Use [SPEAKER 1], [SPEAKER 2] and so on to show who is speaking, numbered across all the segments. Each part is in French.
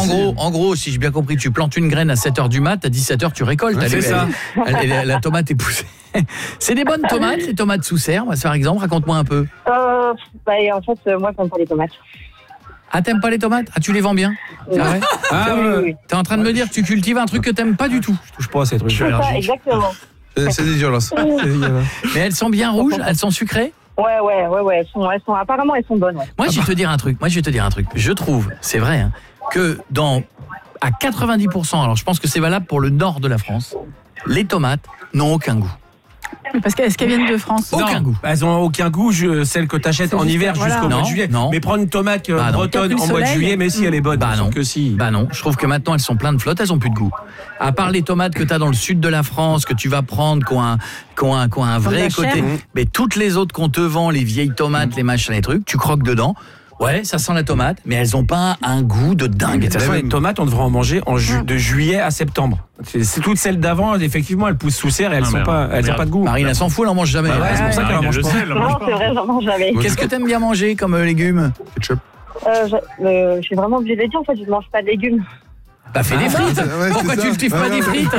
[SPEAKER 1] en gros, si j'ai bien compris, tu plantes une graine à 7h du mat, à 17h tu récoltes.
[SPEAKER 2] C'est ça.
[SPEAKER 1] La tomate est poussée. C'est des bonnes tomates, les tomates sous serre, par exemple, raconte-moi un peu.
[SPEAKER 3] En fait, moi, j'aime pas les tomates.
[SPEAKER 1] Ah, t'aimes pas les tomates? Ah, tu les vends bien? C'est vrai?
[SPEAKER 3] Oui.
[SPEAKER 1] T'es en train de me dire que tu cultives un truc que t'aimes pas du tout?
[SPEAKER 2] Je touche pas à ces trucs.
[SPEAKER 3] C'est ça, exactement.
[SPEAKER 4] C'est dégueulasse.
[SPEAKER 1] Mais elles sont bien rouges, elles sont sucrées?
[SPEAKER 3] Ouais. Apparemment, elles sont bonnes. Ouais.
[SPEAKER 1] Moi, je vais te dire un truc. Je trouve, c'est vrai, hein, que à 90%, alors je pense que c'est valable pour le nord de la France, les tomates n'ont aucun goût.
[SPEAKER 5] Parce qu'est-ce qu'elles viennent de France?
[SPEAKER 1] Aucun goût.
[SPEAKER 2] Elles ont aucun goût, celles que t'achètes en hiver jusqu'au mois de juillet.
[SPEAKER 1] Non.
[SPEAKER 2] Mais prendre une tomate bretonne en mois de juillet, mais si elle est bonne.
[SPEAKER 1] Bah non.
[SPEAKER 2] Que si.
[SPEAKER 1] Bah non, je trouve que maintenant elles sont pleines de flotte, elles ont plus de goût. À part les tomates que tu as dans le sud de la France, que tu vas prendre, qui ont un vrai côté. Mais toutes les autres qu'on te vend, les vieilles tomates, les machins, les trucs, tu croques dedans. Ouais, ça sent la tomate, mais elles ont pas un goût de dingue.
[SPEAKER 2] De toute façon, les tomates, on devrait en manger de juillet à septembre. C'est toutes celles d'avant, effectivement, elles poussent sous serre et elles n'ont pas de goût.
[SPEAKER 1] Marine, elle s'en fout, elle en mange jamais.
[SPEAKER 2] C'est pour ça qu'elle en mange pas.
[SPEAKER 3] Non, c'est vrai, j'en mange jamais.
[SPEAKER 1] Qu'est-ce que t'aimes bien manger comme légumes?
[SPEAKER 4] Ketchup.
[SPEAKER 3] Je suis vraiment obligée de le dire, en fait, je ne mange pas de légumes.
[SPEAKER 1] Bah fais des frites. Pourquoi tu cultives pas des frites?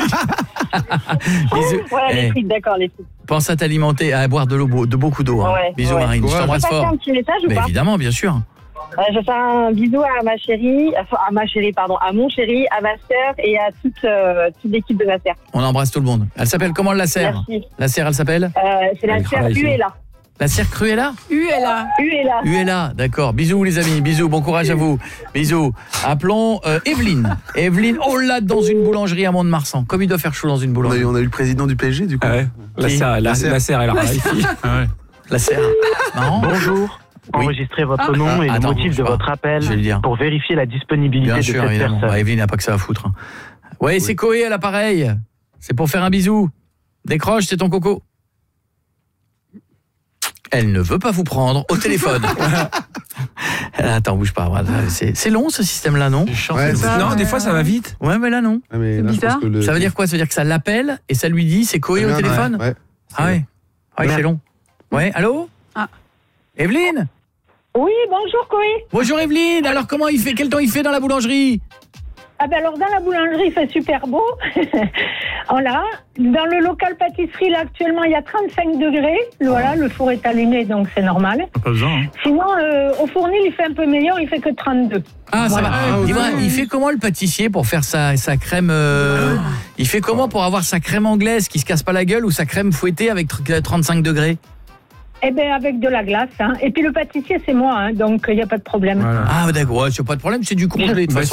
[SPEAKER 3] Les frites, d'accord, les frites.
[SPEAKER 1] Pense à t'alimenter, à boire de l'eau, de beaucoup d'eau. Bisous Marine, je t'embrasse fort.
[SPEAKER 3] Je peux passer un petit message ou
[SPEAKER 1] mais
[SPEAKER 3] pas?
[SPEAKER 1] Évidemment, bien sûr.
[SPEAKER 3] Je fais un bisou à mon chéri, à ma sœur et à toute l'équipe de ma sœur.
[SPEAKER 1] On embrasse tout le monde. Elle s'appelle comment la sœur?
[SPEAKER 3] Merci.
[SPEAKER 1] La sœur, elle s'appelle?
[SPEAKER 3] C'est la sœur Uella.
[SPEAKER 1] La sœur Cruella? Uella, d'accord. Bisous les amis, bisous, bon courage à vous. Bisous. Appelons Evelyne. Evelyne, oh là, dans une boulangerie à Mont-de-Marsan. Comme il doit faire chaud dans une boulangerie.
[SPEAKER 4] On a eu le président du PSG du coup.
[SPEAKER 2] Ah ouais. La serre, elle a ici.
[SPEAKER 1] La serre. Marrant.
[SPEAKER 6] Bonjour.
[SPEAKER 1] Oui.
[SPEAKER 6] Enregistrez votre nom et le motif de votre appel pour vérifier la disponibilité
[SPEAKER 1] bien
[SPEAKER 6] de
[SPEAKER 1] sûr,
[SPEAKER 6] cette
[SPEAKER 1] évidemment.
[SPEAKER 6] personne.
[SPEAKER 1] Evelyne n'a pas que ça à foutre. Ouais, c'est Koé à l'appareil. C'est pour faire un bisou. Décroche, c'est ton coco. Elle ne veut pas vous prendre au téléphone. Attends, bouge pas. C'est long ce système-là, non?
[SPEAKER 2] Non, des fois ça va vite.
[SPEAKER 1] Ouais, mais là non.
[SPEAKER 5] C'est bizarre.
[SPEAKER 1] Ça veut dire quoi? Ça veut dire que ça l'appelle et ça lui dit c'est Koé au téléphone?
[SPEAKER 4] Ouais.
[SPEAKER 1] Ah ouais. Ouais, c'est long. Ouais, allô? Evelyne?
[SPEAKER 3] Oui, bonjour Koé.
[SPEAKER 1] Bonjour Evelyne, alors comment il fait? Quel temps il fait dans la boulangerie?
[SPEAKER 3] Alors dans la boulangerie, il fait super beau. Voilà. Dans le local pâtisserie, là, actuellement, il y a 35 degrés. Voilà, le four est allumé, donc c'est normal.
[SPEAKER 7] Pas besoin.
[SPEAKER 3] Sinon, au fournil, il fait un peu meilleur, il fait que 32.
[SPEAKER 1] Ah, ça va. Dis-moi, il fait comment le pâtissier pour faire sa crème il fait comment pour avoir sa crème anglaise qui se casse pas la gueule ou sa crème fouettée avec 35 degrés?
[SPEAKER 3] Eh bien, avec de la glace. Et puis le pâtissier, c'est moi, donc il n'y a pas de problème.
[SPEAKER 1] Voilà. Ah, d'accord, c'est pas de problème, c'est du congelé de toute façon.